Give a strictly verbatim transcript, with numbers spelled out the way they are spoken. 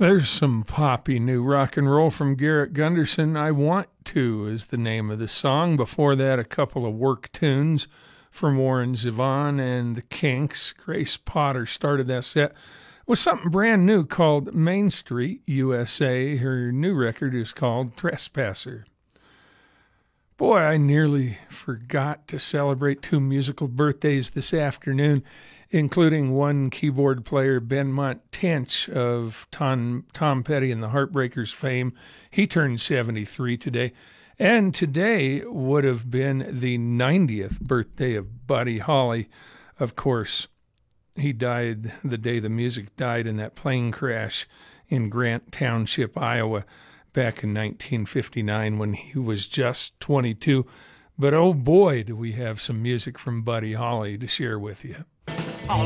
There's some poppy new rock and roll from Garrett Gunderson. I Want To is the name of the song. Before that, a couple of work tunes from Warren Zevon and the Kinks. Grace Potter started that set with something brand new called Main Street U S A. Her new record is called Trespasser. Boy, I nearly forgot to celebrate two musical birthdays this afternoon, including one keyboard player, Benmont Tench of Tom, Tom Petty and the Heartbreakers fame. He turned seventy-three today. And today would have been the ninetieth birthday of Buddy Holly. Of course, he died the day the music died in that plane crash in Grant Township, Iowa, back in nineteen fifty-nine when he was just twenty-two. But oh boy, do we have some music from Buddy Holly to share with you.